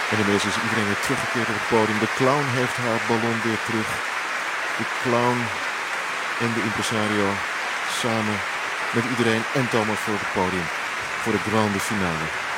En inmiddels is iedereen weer teruggekeerd op het podium. De clown heeft haar ballon weer terug. De clown en de impresario samen met iedereen en Thomas voor het podium. Voor de grande finale.